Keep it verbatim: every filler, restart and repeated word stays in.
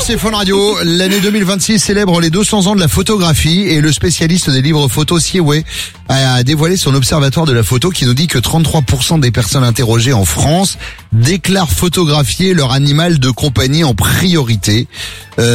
c'est Fun Radio. L'année deux mille vingt-six célèbre les deux cents ans de la photographie et le spécialiste des livres photos Siewé a dévoilé son observatoire de la photo qui nous dit que trente-trois pour cent des personnes interrogées en France déclarent photographier leur animal de compagnie en priorité. Euh,